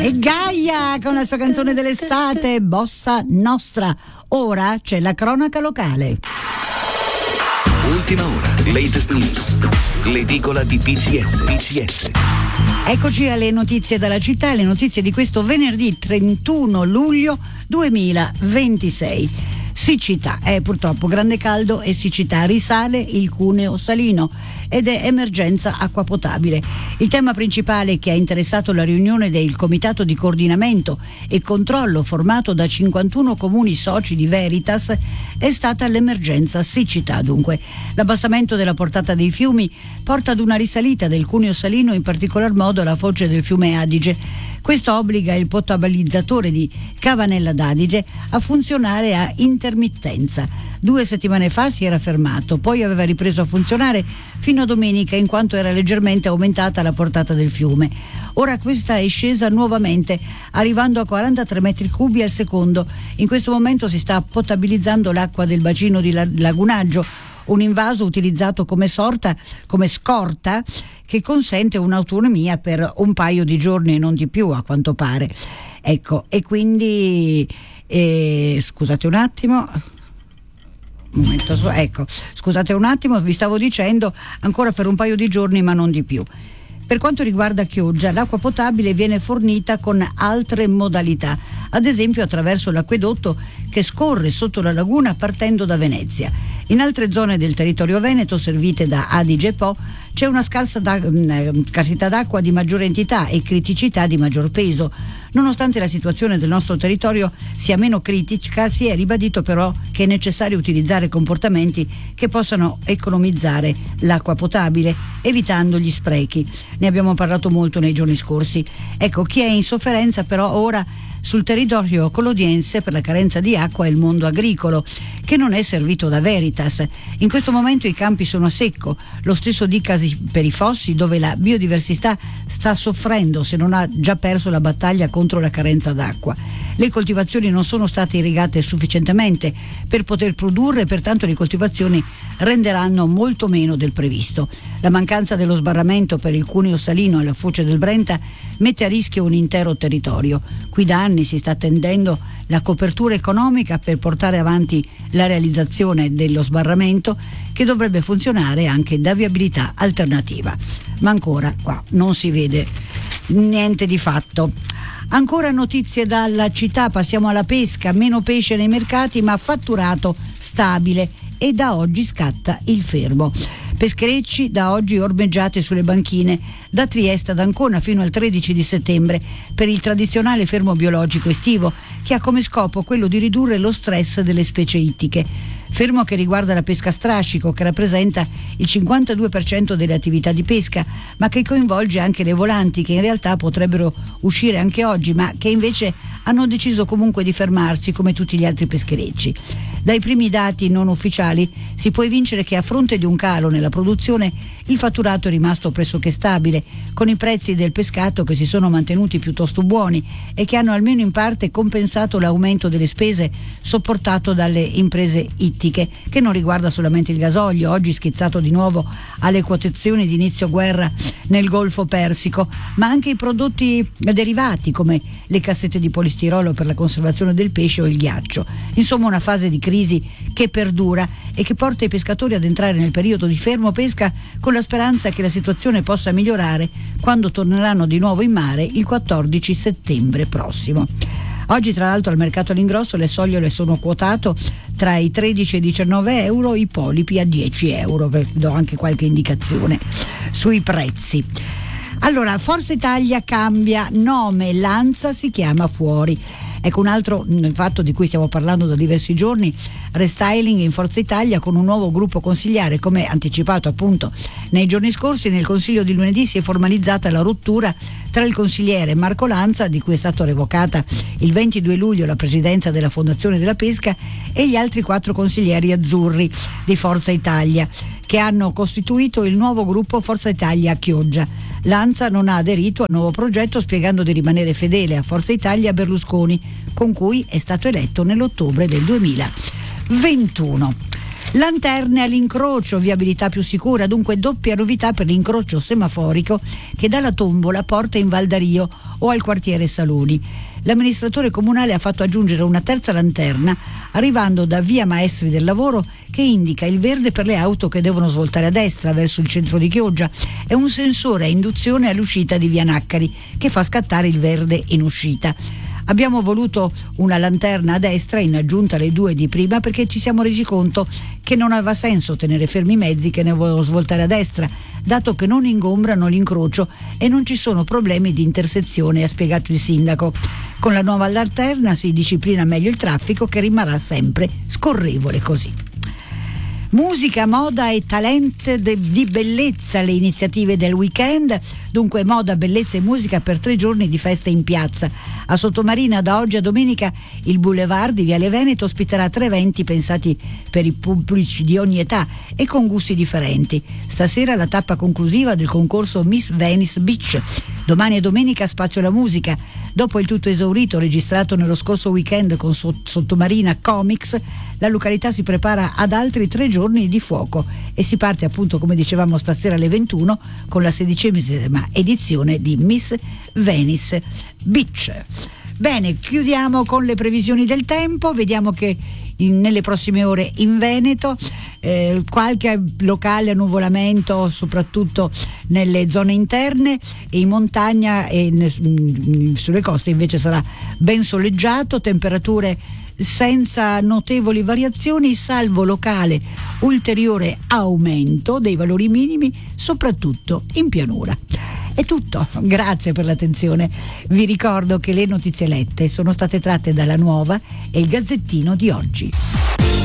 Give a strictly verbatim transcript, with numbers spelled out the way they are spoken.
E Gaia con la sua canzone dell'estate, Bossa Nostra. Ora c'è la cronaca locale. Ultima ora, latest news, l'edicola di P C S. P C S. Eccoci alle notizie dalla città, le notizie di questo venerdì trentuno luglio duemilaventisei. Siccità, è purtroppo grande caldo e siccità, risale il cuneo salino ed è emergenza acqua potabile. Il tema principale che ha interessato la riunione del comitato di coordinamento e controllo formato da cinquantuno comuni soci di Veritas è stata l'emergenza siccità. Dunque, l'abbassamento della portata dei fiumi porta ad una risalita del cuneo salino, in particolar modo alla foce del fiume Adige. Questo obbliga il potabilizzatore di Cavanella d'Adige a funzionare a intermittenza. Due settimane fa si era fermato, poi aveva ripreso a funzionare fino a domenica, in quanto era leggermente aumentata la portata del fiume. Ora questa è scesa nuovamente, arrivando a quarantatré metri cubi al secondo. In questo momento si sta potabilizzando l'acqua del bacino di lagunaggio, un invaso utilizzato come sorta, come scorta, che consente un'autonomia per un paio di giorni e non di più, a quanto pare. Ecco, e quindi eh, scusate un attimo. Un momento, ecco, scusate un attimo, vi stavo dicendo ancora per un paio di giorni, ma non di più. Per quanto riguarda Chioggia, l'acqua potabile viene fornita con altre modalità, ad esempio attraverso l'acquedotto che scorre sotto la laguna partendo da Venezia. In altre zone del territorio veneto, servite da Adige e Po, c'è una scarsa da, scarsità d'acqua di maggiore entità e criticità di maggior peso. Nonostante la situazione del nostro territorio sia meno critica, si è ribadito però che è necessario utilizzare comportamenti che possano economizzare l'acqua potabile, evitando gli sprechi. Ne abbiamo parlato molto nei giorni scorsi. Ecco, chi è in sofferenza però ora sul territorio colodiense per la carenza di acqua è il mondo agricolo, che non è servito da Veritas. In questo momento i campi sono a secco, lo stesso dicasi per i fossi, dove la biodiversità sta soffrendo se non ha già perso la battaglia contro la carenza d'acqua. Le coltivazioni non sono state irrigate sufficientemente per poter produrre, pertanto le coltivazioni renderanno molto meno del previsto. La mancanza dello sbarramento per il cuneo salino e la foce del Brenta mette a rischio un intero territorio. Qui da anni si sta attendendo la copertura economica per portare avanti la realizzazione dello sbarramento, che dovrebbe funzionare anche da viabilità alternativa. Ma ancora qua non si vede niente di fatto. Ancora notizie dalla città, passiamo alla pesca. Meno pesce nei mercati ma fatturato stabile, e da oggi scatta il fermo. Pescherecci da oggi ormeggiate sulle banchine da Trieste ad Ancona fino al tredici di settembre per il tradizionale fermo biologico estivo, che ha come scopo quello di ridurre lo stress delle specie ittiche. Fermo che riguarda la pesca a strascico, che rappresenta il cinquantadue per cento delle attività di pesca, ma che coinvolge anche le volanti, che in realtà potrebbero uscire anche oggi, ma che invece hanno deciso comunque di fermarsi come tutti gli altri pescherecci. Dai primi dati non ufficiali si può evincere che, a fronte di un calo nella produzione, il fatturato è rimasto pressoché stabile, con i prezzi del pescato che si sono mantenuti piuttosto buoni e che hanno almeno in parte compensato l'aumento delle spese sopportato dalle imprese ittiche, che non riguarda solamente il gasolio, oggi schizzato di nuovo alle quotazioni di inizio guerra nel Golfo Persico, ma anche i prodotti derivati come le cassette di polistirolo per la conservazione del pesce o il ghiaccio. Insomma, una fase di crisi che perdura e che porta i pescatori ad entrare nel periodo di fermo pesca con la speranza che la situazione possa migliorare quando torneranno di nuovo in mare il quattordici settembre prossimo. Oggi tra l'altro al mercato all'ingrosso le sogliole sono quotate tra i tredici e i diciannove euro, i polipi a dieci euro, vi do anche qualche indicazione sui prezzi. Allora, Forza Italia cambia nome, Lanza si chiama Fuori. Ecco un altro fatto di cui stiamo parlando da diversi giorni: restyling in Forza Italia con un nuovo gruppo consigliare. Come anticipato appunto nei giorni scorsi, nel Consiglio di lunedì si è formalizzata la rottura tra il consigliere Marco Lanza, di cui è stata revocata il ventidue luglio la presidenza della Fondazione della Pesca, e gli altri quattro consiglieri azzurri di Forza Italia, che hanno costituito il nuovo gruppo Forza Italia a Chioggia. Lanza non ha aderito al nuovo progetto, spiegando di rimanere fedele a Forza Italia Berlusconi, con cui è stato eletto nell'ottobre del duemilaventuno. Lanterne all'incrocio, viabilità più sicura, dunque doppia novità per l'incrocio semaforico che dalla Tombola porta in Val d'Ario o al quartiere Saloni. L'amministratore comunale ha fatto aggiungere una terza lanterna arrivando da via Maestri del Lavoro che indica il verde per le auto che devono svoltare a destra verso il centro di Chioggia e un sensore a induzione all'uscita di via Naccari che fa scattare il verde in uscita. Abbiamo voluto una lanterna a destra in aggiunta alle due di prima perché ci siamo resi conto che non aveva senso tenere fermi i mezzi che ne volevano svoltare a destra, dato che non ingombrano l'incrocio e non ci sono problemi di intersezione, ha spiegato il sindaco. Con la nuova lanterna si disciplina meglio il traffico che rimarrà sempre scorrevole così. Musica, moda e talent de, di bellezza, le iniziative del weekend. Dunque moda, bellezza e musica per tre giorni di festa in piazza. A Sottomarina da oggi a domenica il Boulevard di Viale Veneto ospiterà tre eventi pensati per i pubblici di ogni età e con gusti differenti. Stasera la tappa conclusiva del concorso Miss Venice Beach. Domani e domenica spazio alla musica. Dopo il tutto esaurito registrato nello scorso weekend con Sottomarina Comics, la località si prepara ad altri tre giorni di fuoco e si parte appunto, come dicevamo, stasera alle ventuno con la sedicesima edizione di Miss Venice Beach. Bene, chiudiamo con le previsioni del tempo. Vediamo che in, nelle prossime ore in Veneto eh, qualche locale annuvolamento soprattutto nelle zone interne e in montagna e ne, sulle coste invece sarà ben soleggiato, temperature senza notevoli variazioni, salvo locale ulteriore aumento dei valori minimi, soprattutto in pianura. È tutto, grazie per l'attenzione. Vi ricordo che le notizie lette sono state tratte dalla Nuova e il Gazzettino di oggi.